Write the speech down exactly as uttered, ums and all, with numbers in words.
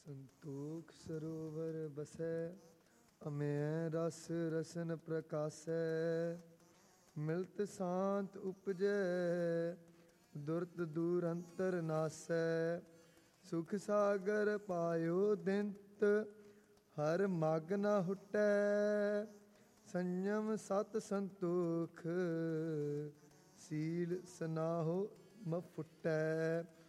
ਸੰਤੋਖ ਸਰੋਵਰ ਬਸੈ, ਅਮੈ ਰਸ ਰਸਨ ਪ੍ਰਕਾਸੈ। ਮਿਲਤ ਸਾਂਤ ਉਪਜੈ, ਦੁਰਤ ਦੂਰ ਅੰਤਰ ਨਾਸੈ। ਸੁਖ ਸਾਗਰ ਪਾਇਓ ਦਿੰਤ, ਹਰ ਮਗ ਨ ਹੁਟੈ। ਸੰਯਮ ਸਤ ਸੰਤੋਖ, ਸੀਲ ਸਨਾਹੋ ਮ ਫੁਟੈ।